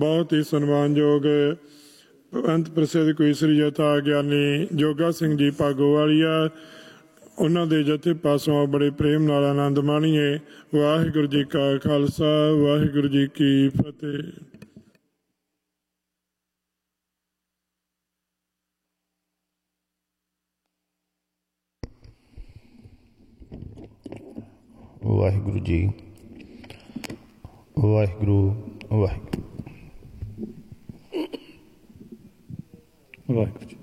ਬਹੁਤ ਹੀ ਸਨਮਾਨਯੋਗ ਅੰਤ ਪ੍ਰਸਿੱਧ ਕੋਈ ਸ੍ਰੀ ਜਥਾ ਗਿਆਨੀ ਜੋਗਾ ਸਿੰਘ ਜੀ ਭਾਗੋਵਾਲੀਆ, ਉਹਨਾਂ ਦੇ ਜਥੇ ਪਾਸੋਂ ਬੜੇ ਪ੍ਰੇਮ ਨਾਲ ਆਨੰਦ ਮਾਣੀਏ। ਵਾਹਿਗੁਰੂ ਜੀ ਕਾ ਖਾਲਸਾ, ਵਾਹਿਗੁਰੂ ਜੀ ਕੀ ਫਤਿਹ। ਵਾਹਿਗੁਰੂ ਜੀ, ਵਾਹਿਗੁਰੂ, ਵਾਹਿਗੁਰੂ, ਵਾਹਿਗੁਰੂ ਜੀ।